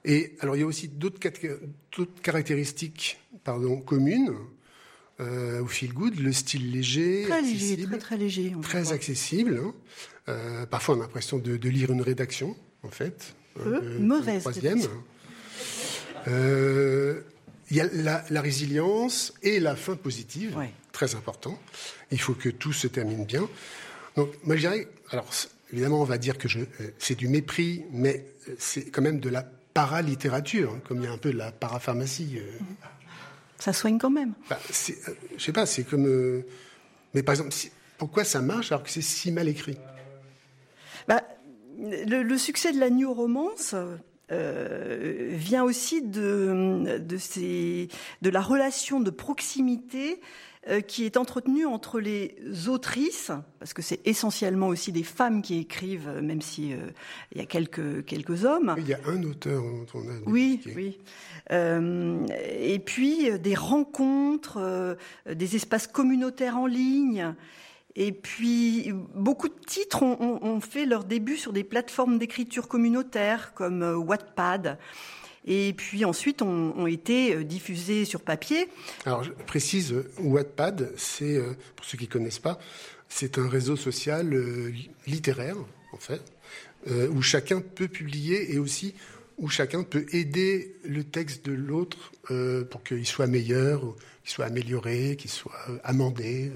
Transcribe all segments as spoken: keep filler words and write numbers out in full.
Et alors, il y a aussi d'autres, d'autres caractéristiques pardon, communes euh, au feel good, le style léger, très accessible, léger, très très léger, très accessible. Hein. Euh, parfois, on a l'impression de, de lire une rédaction, en fait. Euh, euh, mauvaise. Troisième. Euh, il y a la, la résilience et la fin positive, ouais. Très important. Il faut que tout se termine bien. Donc, moi, je dirais, alors, évidemment, on va dire que je, c'est du mépris, mais c'est quand même de la paralittérature, hein, comme il y a un peu de la parapharmacie. Euh. Ça soigne quand même. Bah, c'est, euh, je sais pas, c'est comme... Euh, mais par exemple, si, pourquoi ça marche alors que c'est si mal écrit ? Bah, le, le succès de la new romance euh, vient aussi de, de, ces, de la relation de proximité euh, qui est entretenue entre les autrices, parce que c'est essentiellement aussi des femmes qui écrivent, même si euh, il y a quelques quelques hommes. Il y a un auteur dont on a. Oui, expliqué. oui. Euh, et puis euh, des rencontres, euh, des espaces communautaires en ligne. Et puis, beaucoup de titres ont, ont, ont fait leur début sur des plateformes d'écriture communautaire comme euh, Wattpad. Et puis ensuite, ont, ont été diffusés sur papier. Alors, je précise, Wattpad, c'est, euh, pour ceux qui connaissent pas, c'est un réseau social euh, littéraire, en fait, euh, où chacun peut publier et aussi où chacun peut aider le texte de l'autre euh, pour qu'il soit meilleur, qu'il soit amélioré, qu'il soit euh, amendé.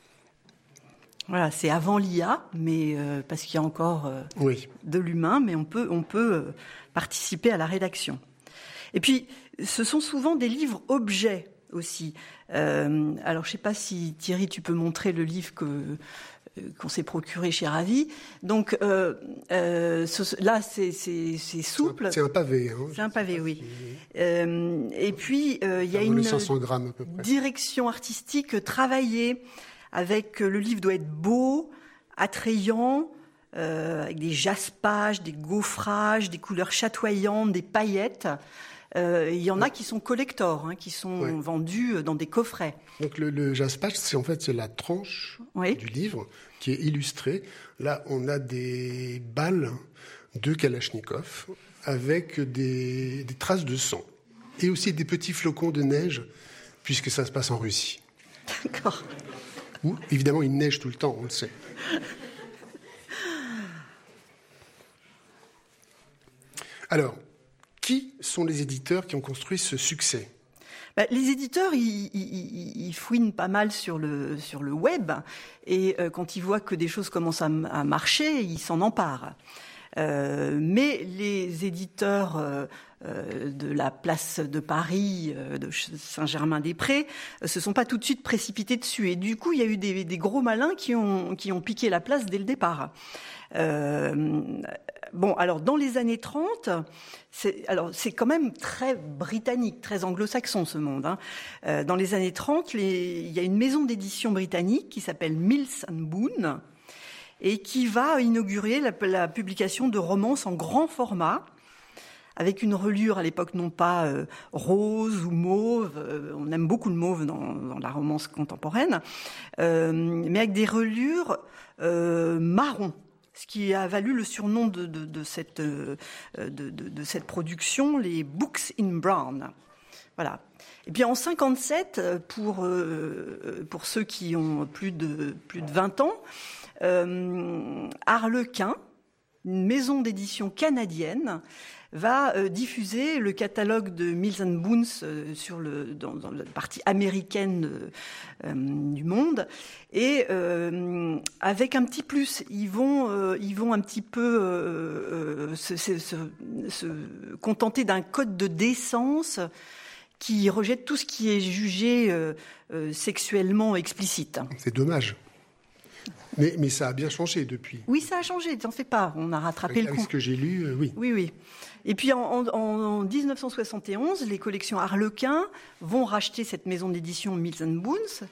Voilà, c'est avant l'I A, mais euh, parce qu'il y a encore euh, oui. de l'humain, mais on peut on peut euh, participer à la rédaction. Et puis, ce sont souvent des livres objets aussi. Euh, alors, je sais pas si Thierry, tu peux montrer le livre que euh, qu'on s'est procuré chez Ravi. Donc euh, euh, ce, là, c'est c'est c'est souple. C'est un pavé. Hein, c'est un pavé, oui. Euh, et puis euh, il y a une cinq cents grammes à peu près. Direction artistique travaillée. Avec le livre doit être beau, attrayant, euh, avec des jaspages, des gaufrages, des couleurs chatoyantes, des paillettes. Euh, il y en a qui sont collector, hein, qui sont ouais. vendus dans des coffrets. Donc le, le jaspage, c'est en fait c'est la tranche oui. du livre qui est illustrée. Là, on a des balles de Kalachnikov avec des, des traces de sang et aussi des petits flocons de neige, puisque ça se passe en Russie. D'accord. Où, évidemment, il neige tout le temps, on le sait. Alors, qui sont les éditeurs qui ont construit ce succès ? Bah, les éditeurs, ils, ils, ils fouinent pas mal sur le, sur le web, et euh, quand ils voient que des choses commencent à, à marcher, ils s'en emparent. Euh, mais les éditeurs euh, euh, de la place de Paris, euh, de Saint-Germain-des-Prés, euh, se sont pas tout de suite précipités dessus. Et du coup, il y a eu des, des gros malins qui ont, qui ont piqué la place dès le départ. Euh, bon, alors dans les années trente, c'est, alors c'est quand même très britannique, très anglo-saxon ce monde. Hein. Euh, dans les années trente, les, il y a une maison d'édition britannique qui s'appelle Mills and Boon, et qui va inaugurer la, la publication de romances en grand format, avec une relure à l'époque non pas euh, rose ou mauve, euh, on aime beaucoup le mauve dans, dans la romance contemporaine, euh, mais avec des relures euh, marron, ce qui a valu le surnom de, de, de, cette, euh, de, de, de cette production, les Books in Brown. Voilà. Et puis en cinquante-sept, pour, euh, pour ceux qui ont plus de, plus de vingt ans, Euh, Harlequin, une maison d'édition canadienne, va euh, diffuser le catalogue de Mills and Boon euh, sur le dans, dans la partie américaine euh, du monde, et euh, avec un petit plus, ils vont euh, ils vont un petit peu euh, euh, se, se, se, se contenter d'un code de décence qui rejette tout ce qui est jugé euh, euh, sexuellement explicite. C'est dommage. Mais, mais ça a bien changé depuis. Oui, ça a changé, t'en fais pas, on a rattrapé avec, le coup. Avec ce que j'ai lu, euh, oui. Oui, oui. Et puis en, en, en dix-neuf cent soixante et onze, les collections Harlequin vont racheter cette maison d'édition Mills and Boon,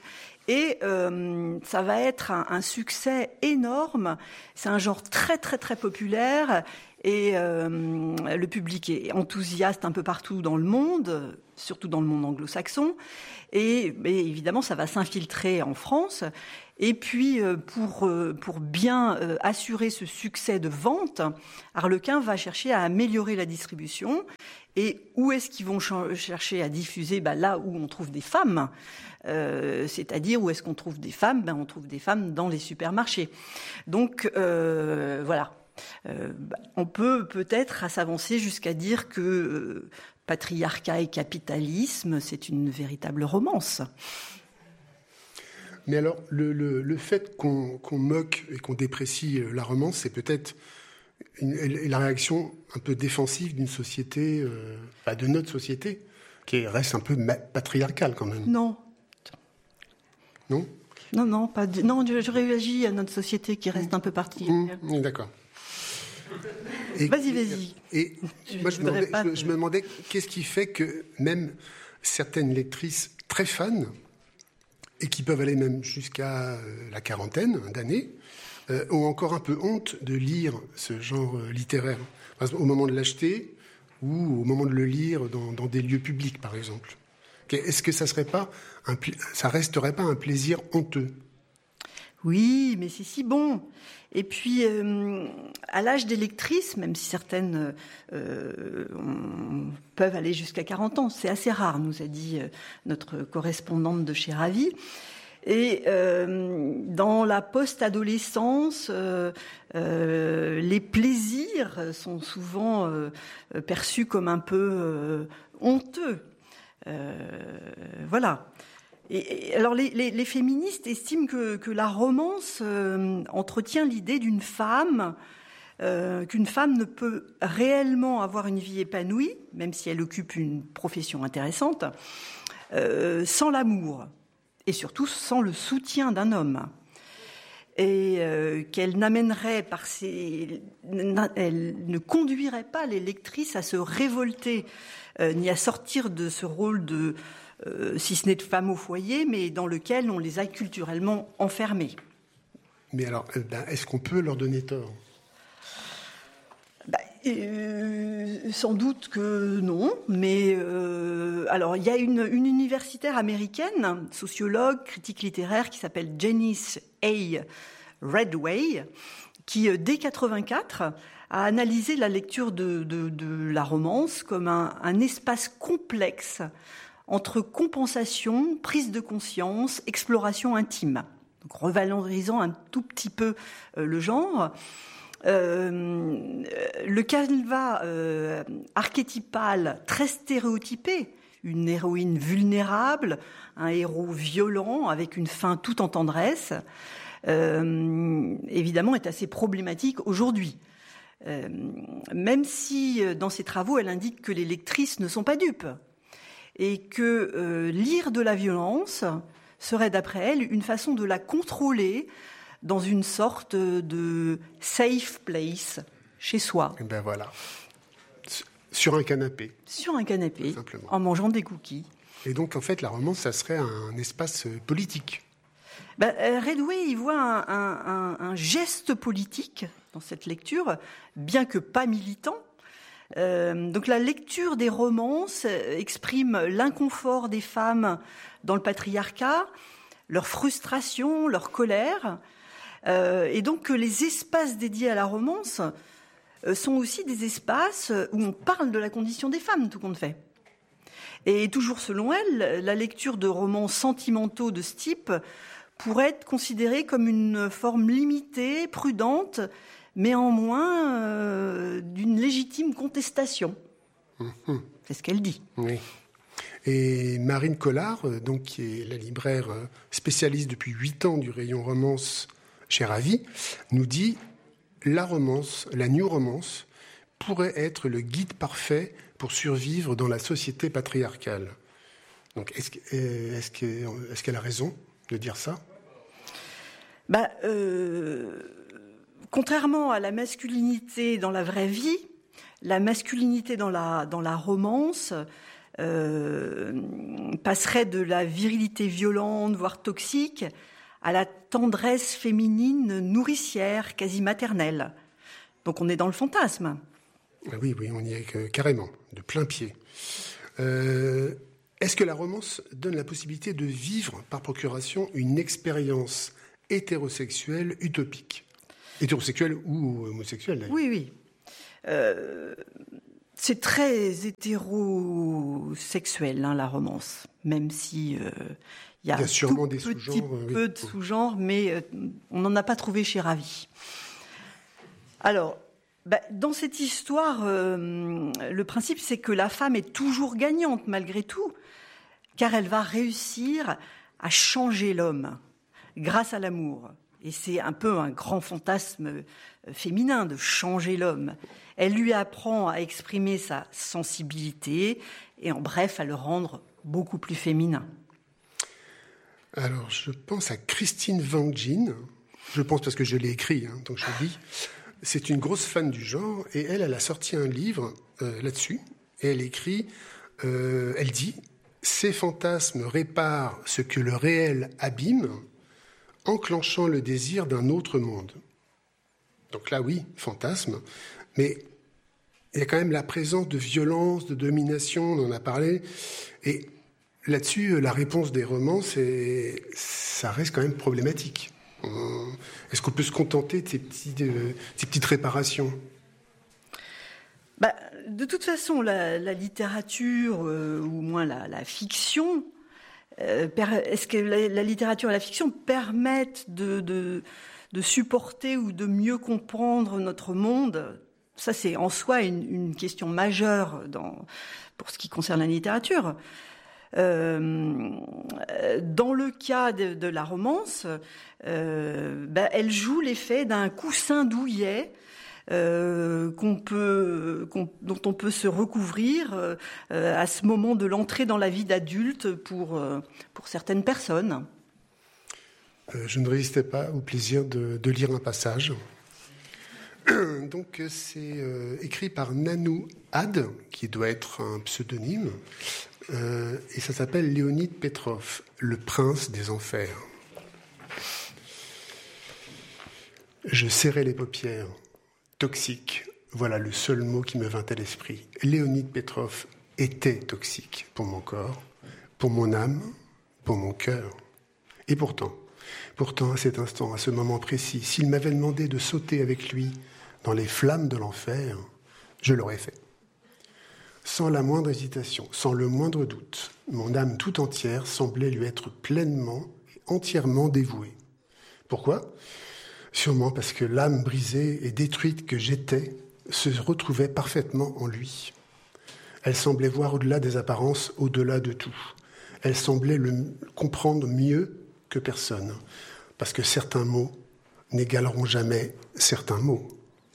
Et euh, ça va être un, un succès énorme. C'est un genre très très très populaire et euh, le public est enthousiaste un peu partout dans le monde, surtout dans le monde anglo-saxon. Et, et évidemment, ça va s'infiltrer en France. Et puis, pour, pour bien assurer ce succès de vente, Harlequin va chercher à améliorer la distribution. Et où est-ce qu'ils vont ch- chercher à diffuser ? Ben, là où on trouve des femmes. Euh, c'est-à-dire, où est-ce qu'on trouve des femmes ? Ben, on trouve des femmes dans les supermarchés. Donc, euh, voilà. Euh, on peut peut-être s'avancer jusqu'à dire que euh, patriarcat et capitalisme, c'est une véritable romance. Mais alors, le, le, le fait qu'on, qu'on moque et qu'on déprécie la romance, c'est peut-être une, la réaction un peu défensive d'une société, euh, bah de notre société, qui reste un peu patriarcale quand même. Non. Non ? Non, non, pas du... non, je, je réagis à notre société qui reste mmh. un peu particulière. Mmh, d'accord. Et, vas-y, vas-y. Et, et moi, je, je, me demandais, je, je me demandais qu'est-ce qui fait que même certaines lectrices très fans, et qui peuvent aller même jusqu'à euh, la quarantaine d'années, euh, ont encore un peu honte de lire ce genre euh, littéraire. Par exemple, au moment de l'acheter ou au moment de le lire dans, dans des lieux publics, par exemple. Est-ce que ça serait pas un, ça resterait pas un plaisir honteux ? Oui, mais c'est si bon. Et puis, euh, à l'âge des lectrices, même si certaines euh, on, peuvent aller jusqu'à quarante ans, c'est assez rare, nous a dit euh, notre correspondante de chez Ravi. Et euh, dans la post-adolescence, euh, euh, les plaisirs sont souvent euh, perçus comme un peu euh, honteux. Euh, voilà. Et, et alors les, les, les féministes estiment que, que la romance euh, entretient l'idée d'une femme, euh, qu'une femme ne peut réellement avoir une vie épanouie, même si elle occupe une profession intéressante, euh, sans l'amour, et surtout sans le soutien d'un homme. Et euh, qu'elle n'amènerait par ses... Elle ne conduirait pas les lectrices à se révolter, euh, ni à sortir de ce rôle de... Euh, si ce n'est de femmes au foyer, mais dans lequel on les a culturellement enfermées. Mais alors, ben, est-ce qu'on peut leur donner tort ? Ben, euh, sans doute que non, mais euh, alors il y a une, une universitaire américaine, sociologue, critique littéraire, qui s'appelle Janice A. Redway, qui dès quatre-vingt-quatre a analysé la lecture de, de, de la romance comme un, un espace complexe entre compensation, prise de conscience, exploration intime. Donc, revalorisant un tout petit peu euh, le genre. Euh, le canevas euh, archétypal très stéréotypé, une héroïne vulnérable, un héros violent avec une fin tout en tendresse, euh, évidemment est assez problématique aujourd'hui. Euh, même si dans ses travaux elle indique que les lectrices ne sont pas dupes, et que euh, lire de la violence serait, d'après elle, une façon de la contrôler dans une sorte de safe place, chez soi. Et ben voilà. Sur un canapé. Sur un canapé, en mangeant des cookies. Et donc, en fait, la romance, ça serait un espace politique. Ben, Redway, il voit un, un, un, un geste politique dans cette lecture, bien que pas militant. Euh, donc la lecture des romances exprime l'inconfort des femmes dans le patriarcat, leur frustration, leur colère, euh, et donc que les espaces dédiés à la romance euh, sont aussi des espaces où on parle de la condition des femmes, tout compte fait. Et toujours selon elle, la lecture de romans sentimentaux de ce type pourrait être considérée comme une forme limitée, prudente, mais en moins euh, d'une légitime contestation. Mmh. C'est ce qu'elle dit. Oui. Et Marine Collard, donc, qui est la libraire spécialiste depuis huit ans du rayon romance chez Ravi, nous dit « La romance, la new romance, pourrait être le guide parfait pour survivre dans la société patriarcale. » Donc, est-ce, est-ce, que, est-ce qu'elle a raison de dire ça ? Bah, euh... Contrairement à la masculinité dans la vraie vie, la masculinité dans la, dans la romance euh, passerait de la virilité violente, voire toxique, à la tendresse féminine nourricière, quasi maternelle. Donc on est dans le fantasme. Oui, oui, on y est carrément, de plein pied. Euh, est-ce que la romance donne la possibilité de vivre par procuration une expérience hétérosexuelle utopique ? Hétérosexuelle ou homosexuelle, d'ailleurs. Oui, oui. Euh, c'est très hétérosexuel, hein, la romance, même si euh, y a, il y a sûrement tout des petit sous-genres, peu oui. de sous-genres, mais euh, on n'en a pas trouvé chez Ravi. Alors, bah, dans cette histoire, euh, le principe, c'est que la femme est toujours gagnante, malgré tout, car elle va réussir à changer l'homme grâce à l'amour. Et c'est un peu un grand fantasme féminin de changer l'homme. Elle lui apprend à exprimer sa sensibilité et, en bref, à le rendre beaucoup plus féminin. Alors, je pense à Christine Van Gien. Je pense parce que je l'ai écrit, hein, donc je le dis. C'est une grosse fan du genre et elle, elle a sorti un livre euh, là-dessus. Et elle écrit, euh, elle dit « Ces fantasmes réparent ce que le réel abîme, enclenchant le désir d'un autre monde. » Donc là, oui, fantasme, mais il y a quand même la présence de violence, de domination, on en a parlé, et là-dessus, la réponse des romans, c'est, ça reste quand même problématique. Est-ce qu'on peut se contenter de ces, petits, de, ces petites réparations ? Bah, de toute façon, la, la littérature, euh, ou au moins la, la fiction, euh, per, est-ce que la, la littérature et la fiction permettent de, de, de supporter ou de mieux comprendre notre monde ? Ça, c'est en soi une, une question majeure dans, pour ce qui concerne la littérature. Euh, dans le cas de, de la romance, euh, ben, elle joue l'effet d'un coussin douillet euh, qu'on peut, qu'on, dont on peut se recouvrir euh, à ce moment de l'entrée dans la vie d'adulte pour, euh, pour certaines personnes. Euh, je ne résistais pas au plaisir de, de lire un passage. Donc c'est euh, écrit par Nanou Had, qui doit être un pseudonyme, euh, et ça s'appelle Léonid Petrov, le prince des enfers. Je serrais les paupières. Toxique, voilà le seul mot qui me vint à l'esprit. Léonid Petrov était toxique pour mon corps, pour mon âme, pour mon cœur. Et pourtant, pourtant à cet instant, à ce moment précis, s'il m'avait demandé de sauter avec lui dans les flammes de l'enfer, je l'aurais fait. Sans la moindre hésitation, sans le moindre doute, mon âme tout entière semblait lui être pleinement et entièrement dévouée. Pourquoi ? Sûrement parce que l'âme brisée et détruite que j'étais se retrouvait parfaitement en lui. Elle semblait voir au-delà des apparences, au-delà de tout. Elle semblait le comprendre mieux que personne, parce que certains mots n'égaleront jamais certains mots.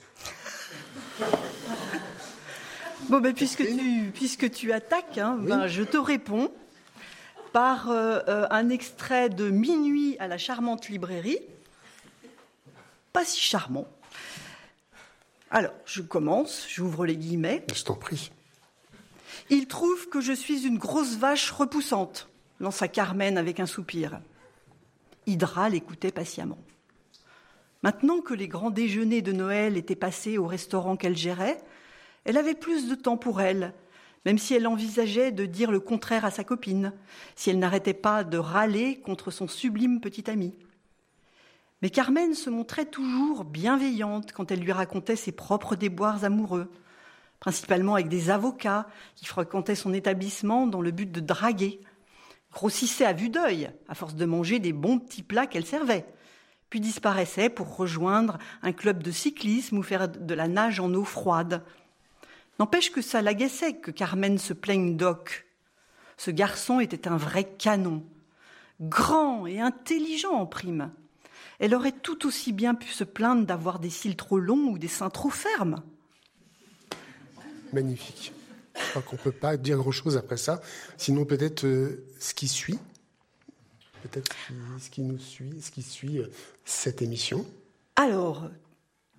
Bon, ben, puisque tu, puisque tu attaques, hein, oui. ben, je te réponds par euh, euh, un extrait de Minuit à la charmante librairie. Pas si charmant. Alors, je commence, j'ouvre les guillemets. Je t'en prie. Il trouve que je suis une grosse vache repoussante, lança Carmen avec un soupir. Hydra l'écoutait patiemment. Maintenant que les grands déjeuners de Noël étaient passés au restaurant qu'elle gérait, elle avait plus de temps pour elle, même si elle envisageait de dire le contraire à sa copine, si elle n'arrêtait pas de râler contre son sublime petit ami. Mais Carmen se montrait toujours bienveillante quand elle lui racontait ses propres déboires amoureux, principalement avec des avocats qui fréquentaient son établissement dans le but de draguer, grossissaient à vue d'œil à force de manger des bons petits plats qu'elle servait, puis disparaissaient pour rejoindre un club de cyclisme ou faire de la nage en eau froide. N'empêche que ça l'agaçait que Carmen se plaigne d'Oc. Ce garçon était un vrai canon, grand et intelligent en prime. Elle aurait tout aussi bien pu se plaindre d'avoir des cils trop longs ou des seins trop fermes. Magnifique. Je crois qu'on ne peut pas dire grand-chose après ça. Sinon, peut-être euh, ce qui suit, peut-être ce qui nous suit, ce qui suit euh, cette émission. Alors,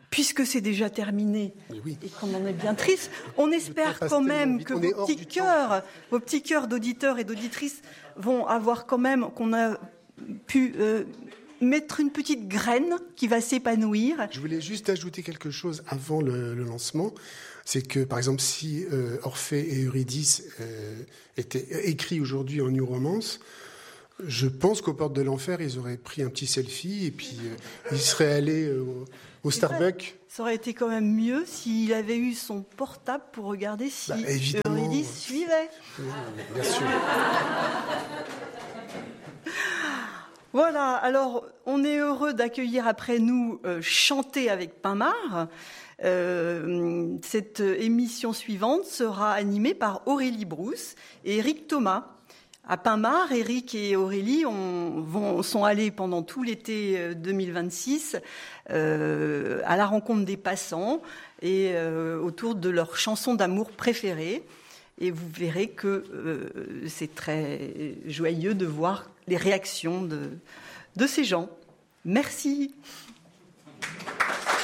puisque c'est déjà terminé oui. et qu'on en est bien triste, on espère quand même que vos petits cœurs, vos petits cœurs d'auditeurs et d'auditrices vont avoir quand même, qu'on a pu euh, mettre une petite graine qui va s'épanouir. Je voulais juste ajouter quelque chose avant le, le lancement. C'est que, par exemple, si euh, Orphée et Eurydice euh, étaient écrits aujourd'hui en New Romance, je pense qu'aux portes de l'enfer, ils auraient pris un petit selfie et puis euh, ils seraient allés euh, au, au Starbucks. Ça aurait été quand même mieux s'il avait eu son portable pour regarder si bah, Eurydice suivait. Oui, bien sûr. Voilà, alors on est heureux d'accueillir après nous euh, Chanter avec Pinmar. Euh, cette émission suivante sera animée par Aurélie Brousse et Éric Thomas. À Pinmar, Éric et Aurélie ont, vont, sont allés pendant tout l'été deux mille vingt-six euh, à la rencontre des passants et euh, autour de leurs chansons d'amour préférées. Et vous verrez que euh, c'est très joyeux de voir les réactions de, de ces gens. Merci.